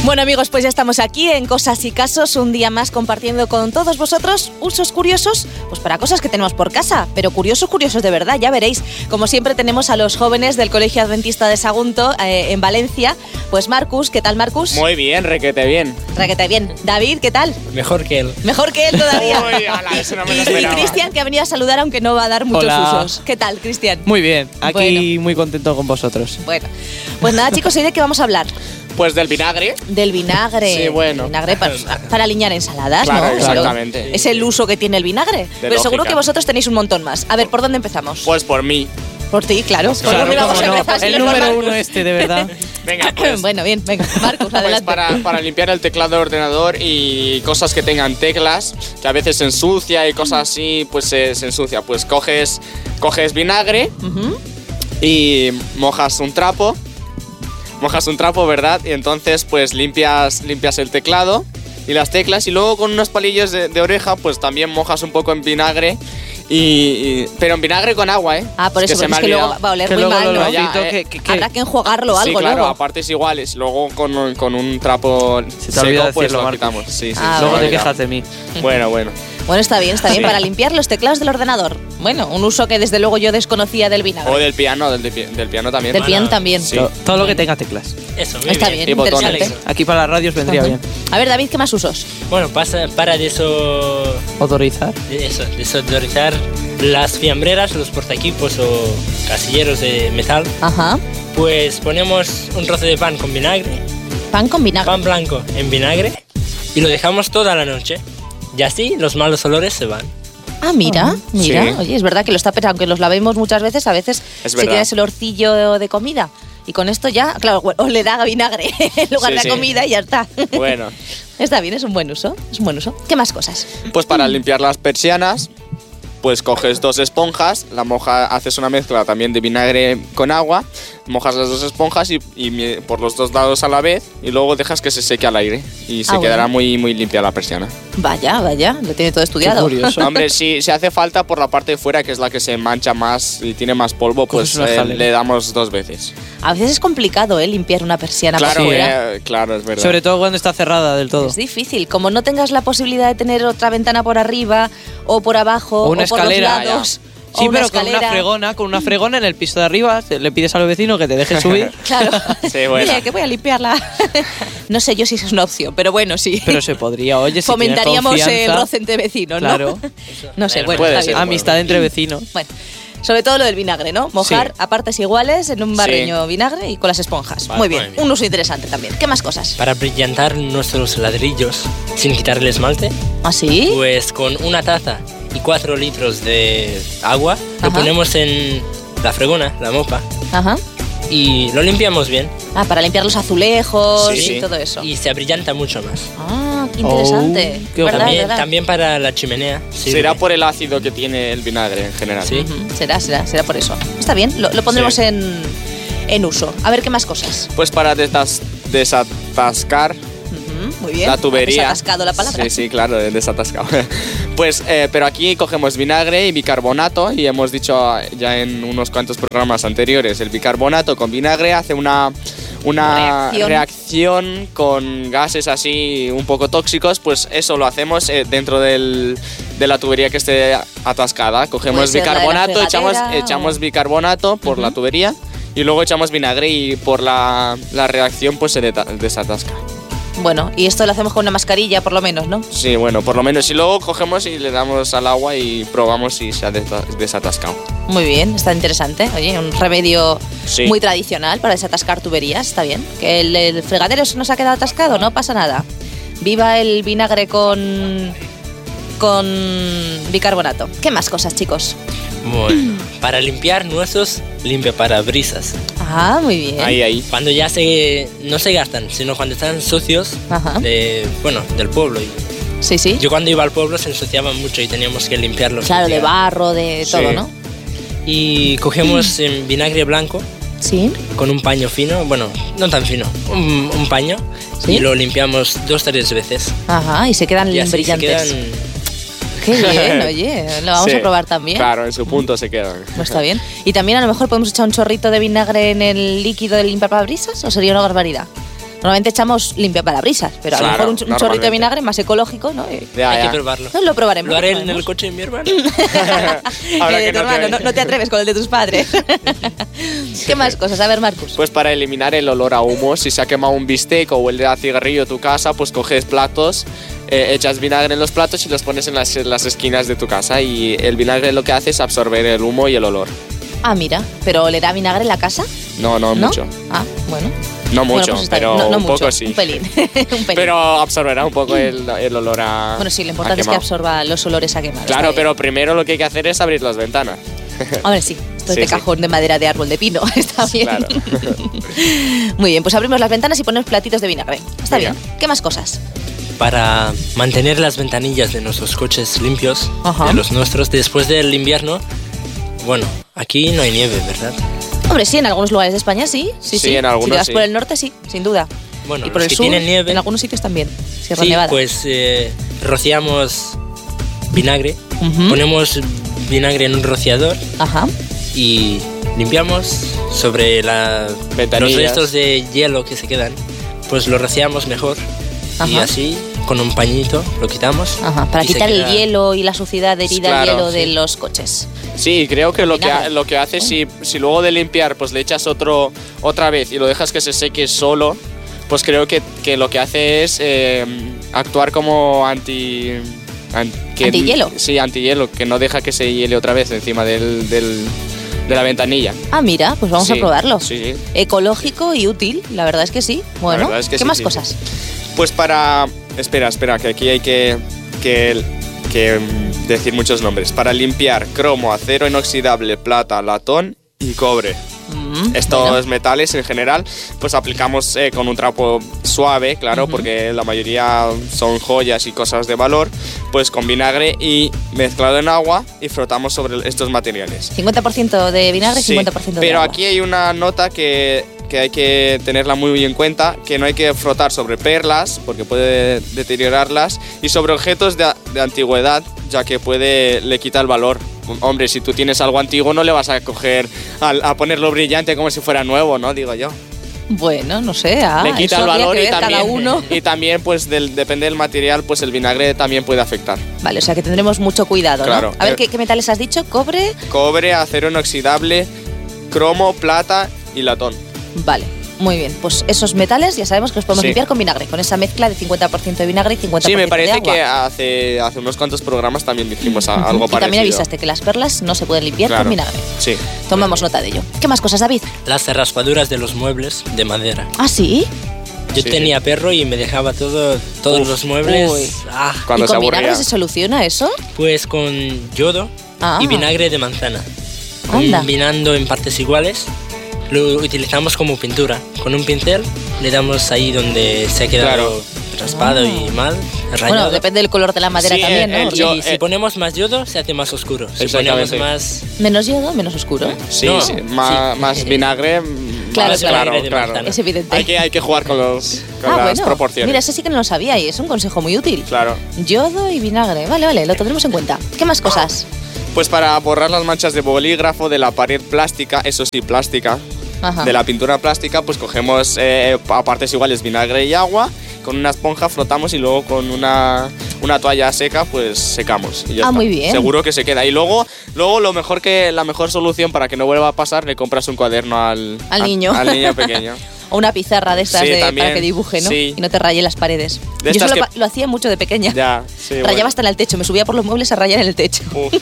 Bueno, amigos, pues ya estamos aquí en Cosas y Casos, un día más compartiendo con todos vosotros usos curiosos, pues para cosas que tenemos por casa, pero curiosos de verdad, ya veréis. Como siempre tenemos a los jóvenes del Colegio Adventista de Sagunto en Valencia. Pues Marcus, ¿qué tal, Marcus? Muy bien, requete bien. Requete bien. David, ¿qué tal? Mejor que él. Mejor que él todavía. Uy, ala, eso no me lo Y esperaba. Cristian, que ha venido a saludar aunque no va a dar muchos Hola. usos. ¿Qué tal, Cristian? Muy bien, aquí Bueno. muy contento con vosotros. Bueno, pues nada, chicos, ¿hoy de qué vamos a hablar? Pues del vinagre. Del vinagre. Sí, bueno. Vinagre para aliñar ensaladas, Claro, ¿no? exactamente. Es el uso que tiene el vinagre. Pero seguro lógica. que vosotros tenéis un montón más. A ver, ¿por dónde empezamos? Pues por mí. Por ti, claro. Claro, ¿Por dónde vamos cómo a no. empezar? Si El no es por número Marcus. uno este, de verdad. Venga, pues, Bueno, bien, venga, Marcus, pues adelante. para limpiar el teclado del ordenador y cosas que tengan teclas, que a veces se ensucia y cosas así, pues se ensucia. Pues coges vinagre Ujú. y mojas un trapo, ¿verdad? Y entonces pues limpias el teclado y las teclas, y luego con unos palillos de oreja pues también mojas un poco en vinagre, pero en vinagre con agua, ¿eh? Ah, por eso, se porque me es ha que luego olvidado. va a oler Que muy luego mal, lo ¿no? ya, olorcito, Habrá que enjuagarlo Sí, algo claro, luego. a partes iguales. Luego con un trapo Se te olvida seco pues decirlo, lo Marcos. quitamos. Sí, Ah, se Luego me te ha quejas de mí. olvidado. Bueno. Bueno, está bien, Sí. para limpiar los teclados del ordenador. Bueno, un uso que desde luego yo desconocía del vinagre. O del piano, del piano también. Del piano también. Sí. Todo lo que tenga teclas. Eso, muy Está bien. bien, Y botones. interesante. Aquí para las radios vendría bien. A ver, David, ¿qué más usos? Bueno, para Odorizar. desodorizar las fiambreras, los portaequipos o casilleros de metal, Ajá. pues ponemos un trozo de pan con vinagre, Pan con vinagre. pan blanco en vinagre, y lo dejamos toda la noche. Y así los malos olores se van. Ah, mira. Sí. Oye, es verdad que los tuppers, aunque los lavemos muchas veces, a veces Es se verdad. queda ese olorcillo de comida. Y con esto ya, claro, os le da vinagre en lugar Sí, de sí. comida y ya está. Bueno, Está bien, es un buen uso. ¿Qué más cosas? pues para limpiar las persianas, pues coges 2 esponjas, haces una mezcla también de vinagre con agua, mojas las 2 esponjas y por los 2 lados a la vez, y luego dejas que se seque al aire y se quedará bueno. muy limpia la persiana. Vaya, lo tiene todo estudiado. Qué curioso. Hombre, si hace falta por la parte de fuera, que es la que se mancha más y tiene más polvo, pues Coges una jalera. le damos 2 veces. A veces es complicado, limpiar una persiana por Claro, fuera. claro, es verdad. Sobre todo cuando está cerrada del todo. Es difícil. Como no tengas la posibilidad de tener otra ventana por arriba o por abajo O una o por escalera, los lados. Sí, o pero escalera. con una fregona en el piso de arriba, le pides al vecino que te deje subir, Claro. Sí, bueno. Oye, que voy a limpiarla. No sé yo si es una opción, pero bueno, sí. pero se podría. Oye, si Fomentaríamos tienes el confianza, roce entre vecinos, ¿no? Claro. No sé, bueno, Puede está ser. bien. Amistad entre vecinos. Bueno, sobre todo lo del vinagre, ¿no? Mojar Sí. a partes iguales en un barreño vinagre y con las esponjas. Vale, muy bien, muy bien. un uso interesante también. ¿Qué más cosas? Para brillantar nuestros ladrillos sin quitarle el esmalte, ¿Ah, sí? pues con una taza y 4 litros de agua lo Ajá. ponemos en la fregona, la mopa, Ajá. y lo limpiamos bien. Ah, para limpiar los azulejos Sí, y sí. todo eso. Y se abrillanta mucho más. Ah, qué interesante. qué ¿Verdad, También, verdad? también para la chimenea. sirve. Será por el ácido que tiene el vinagre en general. Sí. Ujú, será por eso. Está bien, lo pondremos Sí. en uso. A ver qué más cosas. Pues para desatascar Ujú, muy bien. la tubería. ¿Has atascado la palabra? Sí, claro, desatascado. Pues, pero aquí cogemos vinagre y bicarbonato, y hemos dicho ya en unos cuantos programas anteriores, el bicarbonato con vinagre hace una reacción con gases así un poco tóxicos. Pues eso lo hacemos dentro de la tubería que esté atascada. Puede Cogemos ser la de la bicarbonato, fregadera echamos o- bicarbonato por la tubería, y luego echamos vinagre, y por la reacción pues se desatasca. Bueno, y esto lo hacemos con una mascarilla, por lo menos, ¿no? Sí, bueno, por lo menos. Y luego cogemos y le damos al agua y probamos si se ha desatascado. Muy bien, está interesante. Oye, un remedio Sí. muy tradicional para desatascar tuberías, está bien. Que el fregadero se nos ha quedado atascado, no pasa nada. Viva el vinagre con bicarbonato. ¿Qué más cosas, chicos? Bueno, para limpiar nuestros limpiaparabrisas. Ah, muy bien. Ahí. Cuando ya no se gastan, sino cuando están sucios Ajá. del pueblo. Y Sí, sí. yo cuando iba al pueblo se ensuciaban mucho y teníamos que limpiarlos. Claro, de limpiar. barro, de Sí. todo, ¿no? Y cogemos vinagre blanco Sí. con un paño fino, bueno, no tan fino, un paño, ¿Sí? y lo limpiamos 2 o 3 veces. Ajá, y se quedan Y así se brillantes. quedan. Qué bien, oye, lo vamos Sí. a probar también. Claro, en su punto se quedan. Pues está bien. Y también a lo mejor podemos echar un chorrito de vinagre en el líquido del limpiaparabrisas, ¿o sería una barbaridad? Normalmente echamos limpiaparabrisas, pero a lo Claro, mejor un chorrito de normalmente. vinagre más ecológico, ¿no? Ya, Hay ya. que probarlo. No, lo probaremos. Lo haré en probaremos. el coche de mi hermano. Ahora Que de que tu no te hermano, oye. no te atreves con el de tus padres. ¿Qué más cosas? A ver, Marcus. Pues para eliminar el olor a humo, si se ha quemado un bistec o huele a cigarrillo tu casa, pues coges platos, echas vinagre en los platos y los pones en las esquinas de tu casa, y el vinagre lo que hace es absorber el humo y el olor. Ah, mira, ¿pero le da vinagre en la casa? No, no, ¿No? mucho. Ah, bueno. No Bueno, mucho, pues está pero bien. No un mucho, poco sí. Un pelín. Un pelín. Pero absorberá un poco el olor a. Bueno, sí, lo a importante es que quemado. absorba los olores a quemado. Claro, está pero primero lo que hay que hacer es abrir las ventanas. bien. Hombre, sí, esto es Sí, de sí. cajón de madera de árbol de pino. Está bien. Claro. Muy bien, pues abrimos las ventanas y ponemos platitos de vinagre. Está Venga. bien. ¿Qué más cosas? Para mantener las ventanillas de nuestros coches limpios, Ajá. de los nuestros, después del invierno. Bueno, aquí no hay nieve, ¿verdad? Hombre, sí, en algunos lugares de España sí. Sí, en algunos Si te vas sí. por el norte, sí, sin duda. Bueno, y por los el que sur, tienen nieve. en algunos sitios también. Sierra Sí, Nevada. pues rociamos vinagre, Ujú. ponemos vinagre en un rociador Ajá. y limpiamos sobre los Ventanillas. restos de hielo que se quedan. Pues lo rociamos mejor y Ajá. así con un pañito lo quitamos. Ajá, para y se quitar el queda- hielo y la suciedad herida Claro, al hielo de sí. los coches. Sí, creo que Vinagre. lo que hace, si luego de limpiar pues le echas otra vez y lo dejas que se seque solo, pues creo que lo que hace es actuar como ¿Antihielo? Sí, antihielo, que no deja que se hiele otra vez encima de la ventanilla. Ah, mira, pues vamos a Sí, probarlo. Sí, sí. Ecológico y útil, la verdad es que sí. Bueno, verdad es que ¿qué sí, más sí. cosas? Pues para... Espera, que aquí hay que decir muchos nombres. Para limpiar cromo, acero inoxidable, plata, latón y cobre. Estos bueno. metales en general, pues aplicamos con un trapo suave, claro, porque la mayoría son joyas y cosas de valor, pues con vinagre y mezclado en agua y frotamos sobre estos materiales. 50% de vinagre, Sí, 50% de pero agua. aquí hay una nota que hay que tenerla muy en cuenta, que no hay que frotar sobre perlas porque puede deteriorarlas y sobre objetos de antigüedad, ya que le quita el valor. Hombre, si tú tienes algo antiguo no le vas a coger a ponerlo brillante como si fuera nuevo, ¿no? Digo yo. Bueno, no sé, Le quita eso el habría valor que y ver también, cada uno. y también pues depende del material, pues el vinagre también puede afectar. Vale, o sea que tendremos mucho cuidado, Claro. ¿no? A ver, ¿qué metales has dicho? ¿Cobre? Cobre, acero inoxidable, cromo, plata y latón. Vale, muy bien. Pues esos metales ya sabemos que los podemos Sí. limpiar con vinagre, con esa mezcla de 50% de vinagre y 50% Sí, me de parece agua. que hace unos cuantos programas también dijimos algo Y parecido. también avisaste que las perlas no se pueden limpiar Claro. con vinagre. Sí. Tomamos nota de ello. ¿Qué más cosas, David? Las raspaduras de los muebles de madera. ¿Ah, sí? Yo Sí. tenía perro y me dejaba todos Uf, los muebles. uy. Cuando ¿Y se con aburría. vinagre se soluciona eso? Pues con yodo Ah. y vinagre de manzana. Anda. Combinando en partes iguales, lo utilizamos como pintura. Con un pincel le damos ahí donde se ha quedado Claro. raspado y mal, rayado. Bueno, depende del color de la madera Sí, también, ¿no? el Porque yo- Y si ponemos más yodo, se hace más oscuro. Si ponemos Exactamente. más... menos yodo, menos oscuro. Sí, No, sí, sí. más vinagre. Claro, más, claro. Vinagre de manzana. Es evidente. Hay que jugar con las bueno. proporciones. Mira, ese sí que no lo sabía y es un consejo muy útil. Claro. Yodo y vinagre. Vale, lo tendremos en cuenta. ¿Qué más cosas? Pues para borrar las manchas de bolígrafo de la pared plástica, eso sí, plástica, Ajá. de la pintura plástica, pues cogemos a partes iguales vinagre y agua, con una esponja frotamos y luego con una toalla seca pues secamos. Y ya está. Muy bien. Seguro que se queda. Y luego la mejor solución para que no vuelva a pasar, le compras un cuaderno al niño. Al niño pequeño. O una pizarra de estas Sí, también. para que dibuje, ¿no? Sí. Y no te raye las paredes. De Yo estas eso que- lo hacía mucho de pequeña. Ya, sí. Rayaba bueno. hasta en el techo, me subía por los muebles a rayar en el techo. Uf.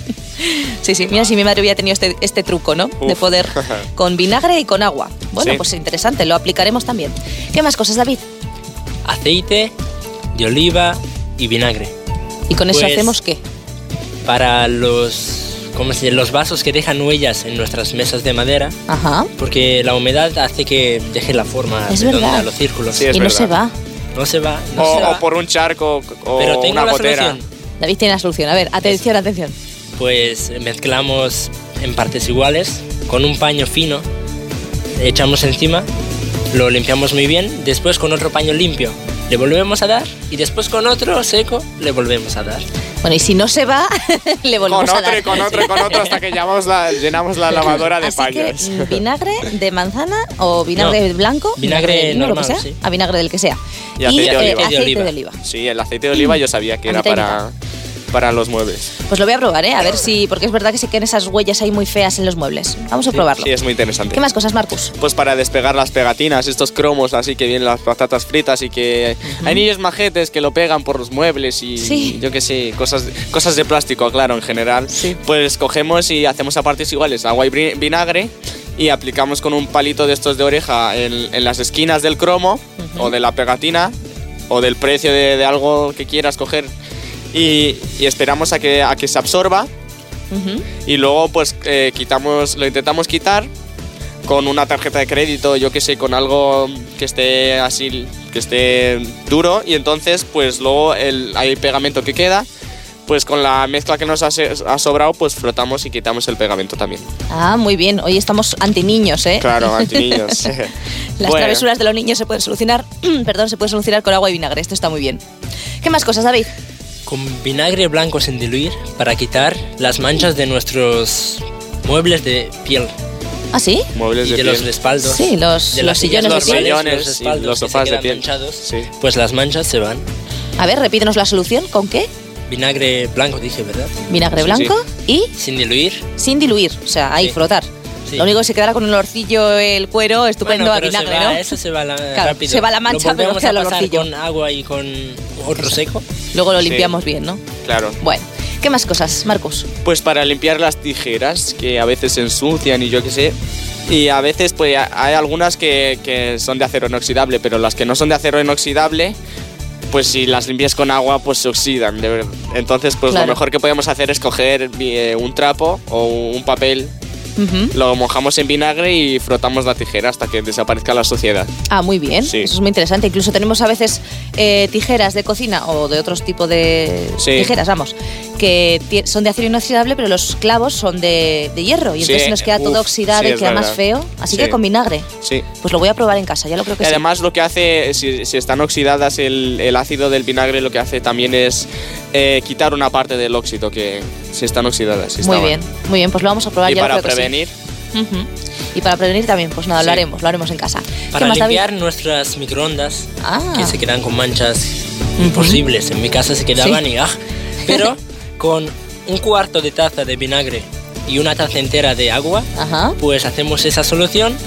Sí, mira si mi madre hubiera tenido este truco, ¿no? De Uf. poder con vinagre y con agua. Bueno, Sí. pues interesante, lo aplicaremos también. ¿Qué más cosas, David? Aceite de oliva y vinagre. ¿Y con eso Pues- hacemos qué? Para los vasos que dejan huellas en nuestras mesas de madera, Ajá. porque la humedad hace que deje la forma Es redonda verdad. a los círculos. Sí, es Y no verdad. se va. No se va, no se O va. por un charco o Pero tengo una la gotera. solución. David tiene la solución. A ver, atención. Pues mezclamos en partes iguales con un paño fino, echamos encima, lo limpiamos muy bien, después con otro paño limpio le volvemos a dar y después con otro seco le volvemos a dar. Bueno, y si no se va, le volvemos a dar. Con otro, hasta que llenamos la lavadora de Así paños. que vinagre de manzana o vinagre blanco. Vinagre de vino, normal, lo que sea. sí. A vinagre del que sea. Y aceite de oliva. Aceite de oliva. Sí, el aceite de oliva yo sabía que era para los muebles. Pues lo voy a probar, a ver si... Porque es verdad que se quedan esas huellas ahí muy feas en los muebles. Vamos a probarlo. Sí, es muy interesante. ¿Qué más cosas, Marcus? Pues para despegar las pegatinas, estos cromos así que vienen las patatas fritas y que hay niños majetes que lo pegan por los muebles y yo qué sé, cosas de plástico, claro, en general. Sí. Pues cogemos y hacemos a partes iguales, agua y vinagre y aplicamos con un palito de estos de oreja en las esquinas del cromo o de la pegatina o del precio de algo que quieras coger y esperamos a que se absorba. Y luego pues lo intentamos quitar con una tarjeta de crédito, yo que sé, con algo que esté así, que esté duro, y entonces pues luego hay pegamento que queda, pues con la mezcla que nos ha sobrado pues frotamos y quitamos el pegamento también. Ah, muy bien, hoy estamos anti niños, ¿eh? Claro, anti niños. Las travesuras de los niños se pueden solucionar, con agua y vinagre, esto está muy bien. ¿Qué más cosas, David? Con vinagre blanco sin diluir para quitar las manchas de nuestros muebles de piel. ¿Ah, sí? Muebles Y de de piel. los respaldos. Sí, los de las sillones de piel. los respaldos, y los que se sofás de quedan piel. manchados, Sí. pues las manchas se van. A ver, repítenos la solución. ¿Con qué? Vinagre blanco, dije, ¿verdad? Vinagre Sí, blanco y Sin diluir. sin diluir. O sea, ahí Sí. frotar. Sí. Lo único que se quedará con el olorcillo, el cuero, estupendo Bueno, a pero vinagre, se va, ¿no? Eso se va Claro, rápido. se va la mancha, Lo pero volvemos queda el a pasar olorcillo. con agua y con otro seco. Luego lo Sí. limpiamos bien, ¿no? Claro. Bueno, ¿qué más cosas, Marcus? Pues para limpiar las tijeras, que a veces se ensucian y yo qué sé. Y a veces pues hay algunas que son de acero inoxidable, pero las que no son de acero inoxidable, pues si las limpias con agua pues se oxidan. Entonces pues Claro. lo mejor que podemos hacer es coger un trapo o un papel, lo mojamos en vinagre y frotamos la tijera hasta que desaparezca la suciedad. Ah, muy bien. Sí. Eso es muy interesante. Incluso tenemos a veces tijeras de cocina o de otros tipos de Sí. tijeras, vamos, que son de acero inoxidable, pero los clavos son de hierro y Sí, entonces nos queda todo oxidado sí, y es queda más verdad. feo. Así Sí. que con vinagre. Sí. Pues lo voy a probar en casa, ya lo creo que Y sí. además lo que hace, si están oxidadas, el ácido del vinagre lo que hace también es quitar una parte del óxido que si están oxidadas. si Muy estaban. bien, muy bien, pues lo vamos a probar Y ya. para lo creo que sí. prevenir, Y para prevenir también, pues nada, Sí. lo haremos en casa. Para ¿Qué más, David? limpiar nuestras microondas, Ah. que se quedan con manchas imposibles. En mi casa se quedaban Sí. y pero con un cuarto de taza de vinagre y una taza entera de agua, Ajá. pues hacemos esa solución,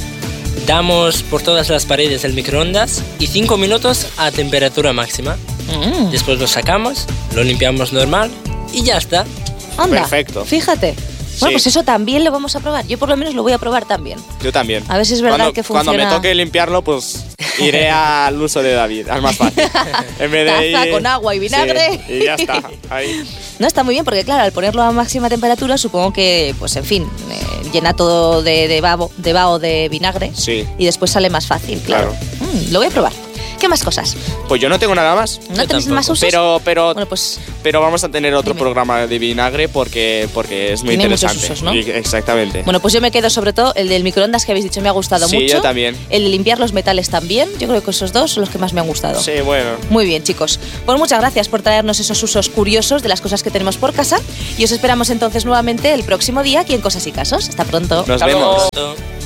damos por todas las paredes del microondas y 5 minutos a temperatura máxima. Mm. Después lo sacamos, lo limpiamos normal y ya está. Anda, Perfecto. fíjate. Bueno, Sí. pues eso también lo vamos a probar. Yo por lo menos lo voy a probar también. yo también. A ver si es verdad Cuando- que funciona. Cuando me toque limpiarlo, pues iré al uso de David, al más fácil. En vez de Taza ir- con agua y vinagre. Sí, y ya está. Ahí. No, está muy bien porque, claro, al ponerlo a máxima temperatura, supongo que, pues en fin, llena todo de vaho de vinagre. Sí. Y después sale más fácil, claro. Lo voy a probar. ¿Qué más cosas? Pues yo no tengo nada más. ¿No Yo tenéis tampoco. más usos? Pero Bueno, pues vamos a tener otro Dime. programa de vinagre porque es muy Tiene muchos interesante. usos, ¿no? Exactamente. Bueno, pues yo me quedo sobre todo el del microondas que habéis dicho, me ha gustado Sí, mucho. yo también. El de limpiar los metales también. Yo creo que esos dos son los que más me han gustado. Sí, bueno. Muy bien, chicos. Pues muchas gracias por traernos esos usos curiosos de las cosas que tenemos por casa y os esperamos entonces nuevamente el próximo día aquí en Cosas y Casos. Hasta pronto. Nos Hasta vemos. luego.